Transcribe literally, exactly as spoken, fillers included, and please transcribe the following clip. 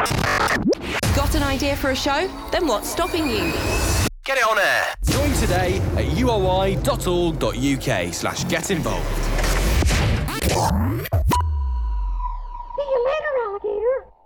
Got an idea for a show? Then what's stopping you? Get it on air. Join today at uoi.org.uk slash get involved. See you later, alligator.